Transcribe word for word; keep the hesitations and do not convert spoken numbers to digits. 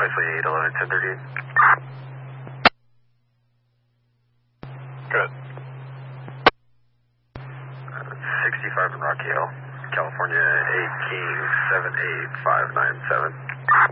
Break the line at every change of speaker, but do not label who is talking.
Precisely eight eleven ten thirty. Good. Uh, sixty-five in Rocky Hill, California, eight King seven eight five nine seven.